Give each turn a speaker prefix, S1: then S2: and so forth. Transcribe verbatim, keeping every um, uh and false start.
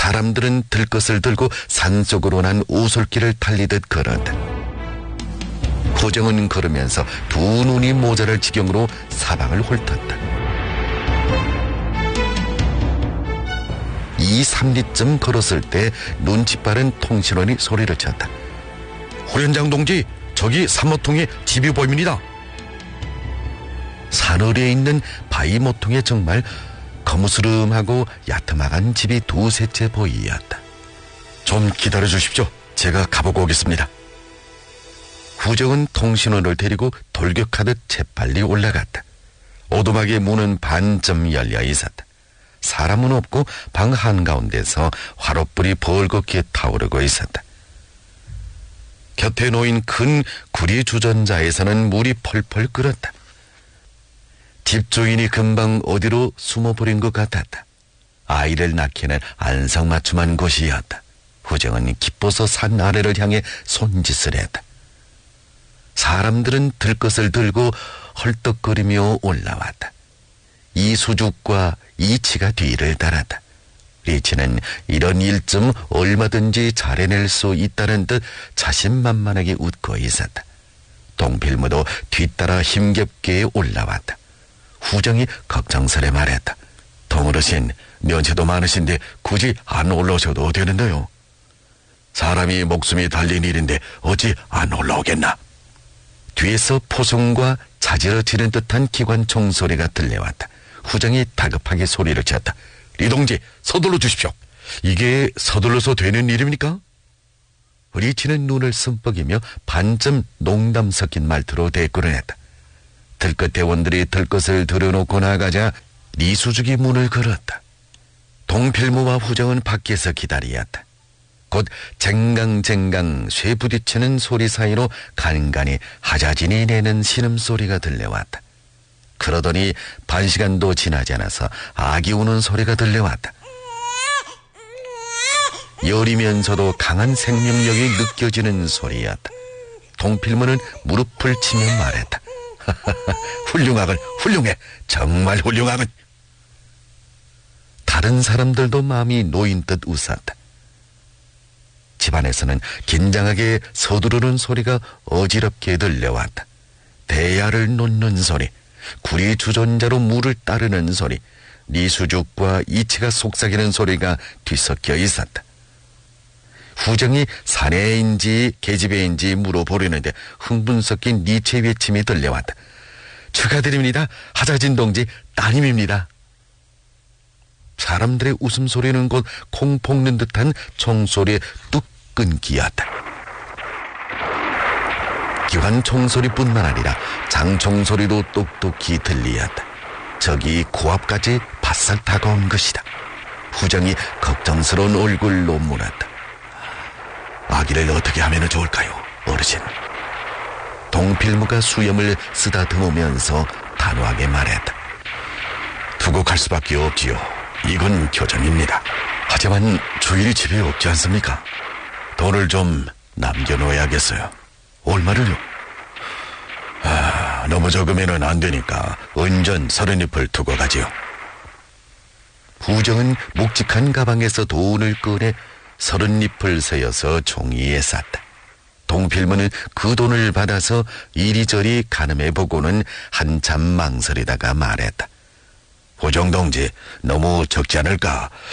S1: 사람들은 들것을 들고 산속으로 난 오솔길을 달리듯 걸었다. 후정은 걸으면서 두 눈이 모자랄 지경으로 사방을 훑었다. 이, 삼리쯤 걸었을 때 눈치 빠른 통신원이 소리를 쳤다. 후련장 동지, 저기 삼모통에 집이 보입니다. 산어리에 있는 바위 모퉁이에 정말 거무스름하고 야트막한 집이 두세 채 보이었다. 좀 기다려 주십시오. 제가 가보고 오겠습니다. 후정은 통신원을 데리고 돌격하듯 재빨리 올라갔다. 오두막의 문은 반쯤 열려 있었다. 사람은 없고 방 한가운데서 화롯불이 벌겋게 타오르고 있었다. 곁에 놓인 큰 구리 주전자에서는 물이 펄펄 끓었다. 집주인이 금방 어디로 숨어버린 것 같았다. 아이를 낳기는 안성맞춤한 곳이었다. 후정은 기뻐서 산 아래를 향해 손짓을 했다. 사람들은 들것을 들고 헐떡거리며 올라왔다. 이수죽과 이치가 뒤를 따랐다. 리치는 이런 일쯤 얼마든지 잘해낼 수 있다는 듯 자신만만하게 웃고 있었다. 동필무도 뒤따라 힘겹게 올라왔다. 후정이 걱정스레 말했다. 동어르신, 연세도 많으신데 굳이 안 올라오셔도 되는데요. 사람이 목숨이 달린 일인데 어찌 안 올라오겠나. 뒤에서 포성과 자지러지는 듯한 기관 총소리가 들려왔다. 후정이 다급하게 소리를 쳤다. 리동지, 서둘러 주십시오. 이게 서둘러서 되는 일입니까? 리치는 눈을 씀뻑이며 반쯤 농담 섞인 말투로 대꾸를 했다. 들것 대원들이 들것을 들여놓고 나가자 리수죽이 문을 걸었다. 동필무와 후정은 밖에서 기다리었다. 곧 쟁강쟁강 쇠 부딪히는 소리 사이로 간간히 하자진이 내는 신음소리가 들려왔다. 그러더니 반시간도 지나지 않아서 아기 우는 소리가 들려왔다. 여리면서도 강한 생명력이 느껴지는 소리였다. 동필무는 무릎을 치며 말했다. 훌륭하군, 훌륭해, 정말 훌륭하군. 다른 사람들도 마음이 놓인 듯 웃었다. 집안에서는 긴장하게 서두르는 소리가 어지럽게 들려왔다. 대야를 놓는 소리, 구리 주전자로 물을 따르는 소리, 리수죽과 이치가 속삭이는 소리가 뒤섞여 있었다. 후정이 사내인지 계집애인지 물어보려는데 흥분 섞인 니체 외침이 들려왔다. 축하드립니다. 하자진 동지 따님입니다. 사람들의 웃음소리는 곧 콩 볶는 듯한 총소리에 뚝 끊기었다. 기관 총소리뿐만 아니라 장총소리도 똑똑히 들리었다. 저기 코앞까지 바싹 다가온 것이다. 후정이 걱정스러운 얼굴로 물었다. 아기를 어떻게 하면 좋을까요, 어르신? 동필무가 수염을 쓰다듬으면서 단호하게 말했다. 두고 갈 수밖에 없지요. 이건 교정입니다. 하지만 주일이 집에 없지 않습니까? 돈을 좀 남겨놓아야겠어요. 얼마를요? 아, 너무 적으면 안 되니까 은전 서른 잎을 두고 가지요. 후정은 묵직한 가방에서 돈을 꺼내 서른 잎을 세어서 종이에 쌌다. 동필무는 그 돈을 받아서 이리저리 가늠해보고는 한참 망설이다가 말했다. 호정동지, 너무 적지 않을까?